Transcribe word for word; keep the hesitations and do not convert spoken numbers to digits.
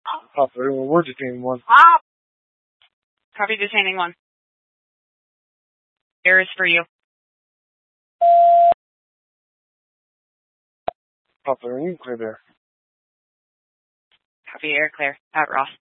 Papa, we're detaining one. Copy detaining one. Air is for you. Papa, you clear there. Copy, air clear. At Ross.